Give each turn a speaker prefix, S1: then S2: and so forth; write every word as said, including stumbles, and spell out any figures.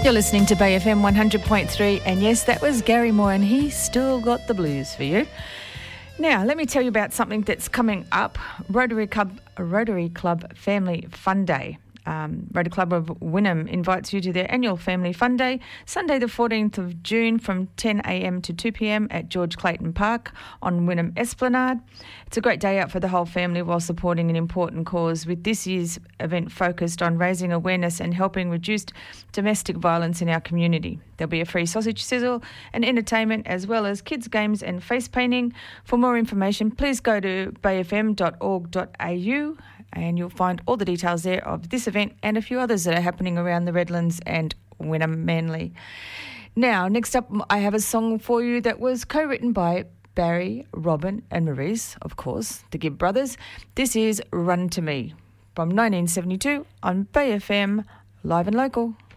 S1: You're listening to Bay F M one hundred point three, and yes, that was Gary Moore, and he's still got the blues for you. Now, let me tell you about something that's coming up. Rotary Club, Rotary Club Family Fun Day. Um, Rotary Club of Wynnum invites you to their annual Family Fun Day, Sunday the fourteenth of June from ten a.m. to two p.m. at George Clayton Park on Wynnum Esplanade. It's a great day out for the whole family while supporting an important cause, with this year's event focused on raising awareness and helping reduce domestic violence in our community. There'll be a free sausage sizzle and entertainment, as well as kids' games and face painting. For more information, please go to bay f m dot org dot a u and you'll find all the details there of this event and a few others that are happening around the Redlands and Wynnum Manly. Now, next up, I have a song for you that was co-written by Barry, Robin and Maurice, of course, the Gibb brothers. This is Run to Me from nineteen seventy-two on Bay F M, live and local.